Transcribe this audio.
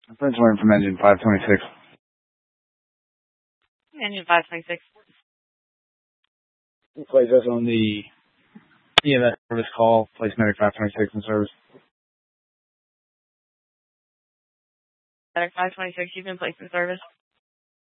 Prince William from engine 526. Engine 526. Place us on the EMS service call. Place medic 526 in service. Medic 526, you've been placed in service.